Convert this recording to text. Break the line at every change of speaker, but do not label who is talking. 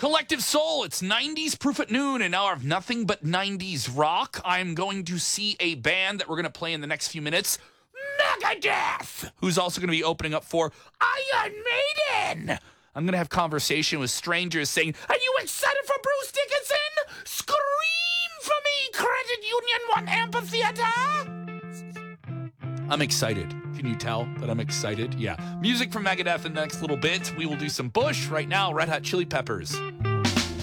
Collective Soul, it's 90s Proof at Noon, an hour of nothing but 90s rock. I'm going to see a band that we're going to play in the next few minutes, Megadeth, who's also going to be opening up for Iron Maiden. I'm going to have conversation with strangers saying, are you excited for Bruce Dickinson? Scream for me, Credit Union 1 Amphitheater. I'm excited. Can you tell that I'm excited? Yeah. Music from Megadeth in the next little bit. We will do some Bush right now. Red Hot Chili Peppers.